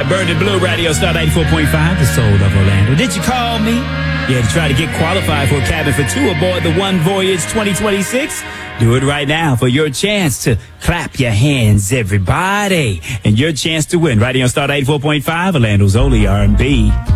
that Burning Blue Radio Star 94.5, the soul of Orlando. Did you call me? Yeah, to try to get qualified for a cabin for two aboard the One Voyage 2026? Do it right now for your chance to clap your hands, everybody, and your chance to win. Right here on Star 94.5, Orlando's only R&B.